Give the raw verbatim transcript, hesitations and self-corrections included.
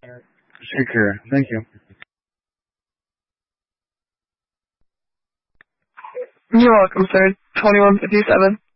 Take care. Thank you. You're welcome, sir. twenty-one fifty-seven.